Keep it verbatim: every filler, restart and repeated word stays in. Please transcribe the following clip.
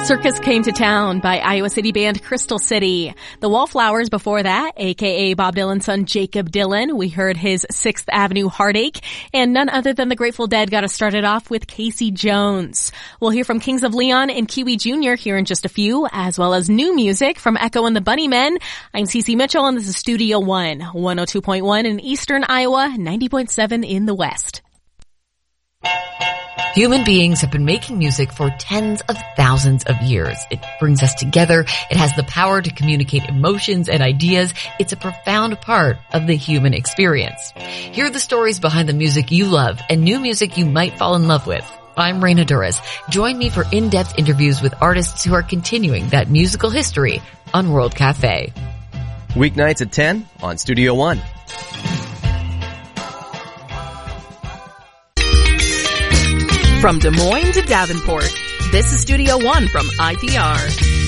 Circus Came to Town by Iowa City band Crystal City. The Wallflowers before that, aka Bob Dylan's son Jacob Dylan. We heard his Sixth Avenue Heartache. And none other than the Grateful Dead got us started off with Casey Jones. We'll hear from Kings of Leon and Kiwi Junior here in just a few, as well as new music from Echo and the Bunnymen. I'm Cece Mitchell and this is Studio One, one oh two point one in Eastern Iowa, ninety point seven in the West. Human beings have been making music for tens of thousands of years. It brings us together. It has the power to communicate emotions and ideas. It's a profound part of the human experience. Hear the stories behind the music you love and new music you might fall in love with. I'm Raina Duras. Join me for in-depth interviews with artists who are continuing that musical history on World Cafe. Weeknights at ten on Studio One. From Des Moines to Davenport, this is Studio One from I P R.